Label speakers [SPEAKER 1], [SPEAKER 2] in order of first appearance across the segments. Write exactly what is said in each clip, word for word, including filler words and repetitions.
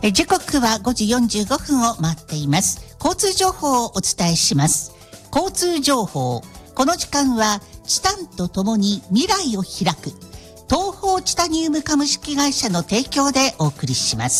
[SPEAKER 1] え時刻はごじよんじゅうごふんを回っています。交通情報をお伝えします。交通情報、この時間はチタンとともに未来を開く東方チタニウム株式会社の提供でお送りします。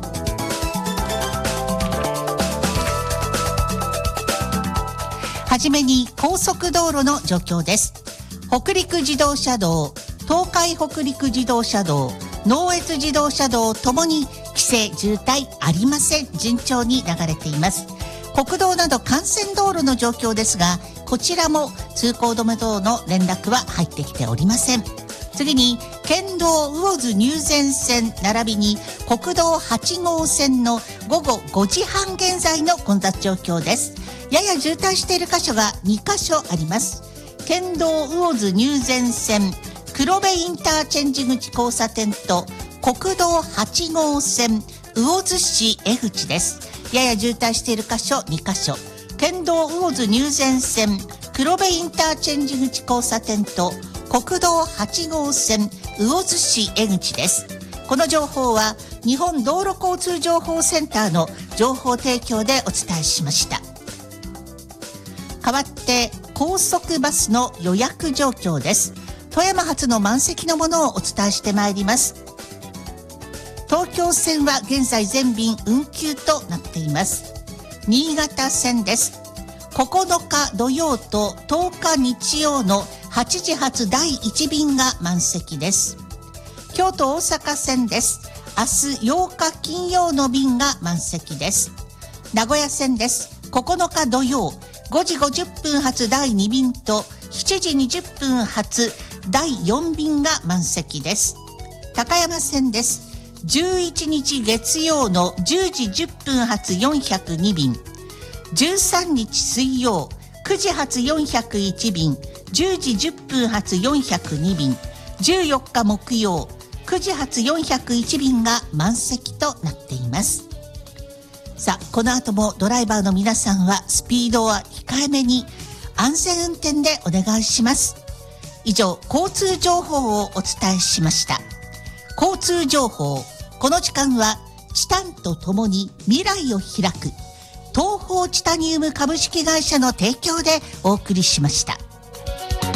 [SPEAKER 1] はじめに高速道路の状況です。北陸自動車道、東海北陸自動車道、能越自動車道ともに規制渋滞ありません。順調に流れています。国道など幹線道路の状況ですが、こちらも通行止め等の連絡は入ってきておりません。次に県道魚津入善線並びに国道はち号線の午後ごじはん現在の混雑状況です。やや渋滞している箇所がに箇所あります。県道魚津入善線黒部インターチェンジ口交差点と国道はち号線魚津市江口です。やや渋滞している箇所に箇所、県道魚津入善線黒部インターチェンジ口交差点と国道はち号線魚津市江口です。この情報は日本道路交通情報センターの情報提供でお伝えしました。代わって高速バスの予約状況です。富山発の満席のものをお伝えしてまいります。東京線は現在全便運休となっています。新潟線です。ここのか土曜ととおか日曜のはちじ発だいいち便が満席です。京都大阪線です。明日ようか金曜の便が満席です。名古屋線です。ここのか土曜ごじごじゅっぷん発だいに便としちじにじゅっぷん発だいよん便が満席です。高山線です。じゅういちにち月曜のじゅうじじゅっぷん発よんひゃくに便、じゅうさんにち水曜くじ発よんひゃくいち便、じゅうじじゅっぷん発よんひゃくに便、じゅうよっか木曜くじ発よんひゃくいち便が満席となっています。さあ、この後もドライバーの皆さんはスピードは控えめに安全運転でお願いします。以上、交通情報をお伝えしました。交通情報、この時間はチタンとともに未来を開く東方チタニウム株式会社の提供でお送りしました。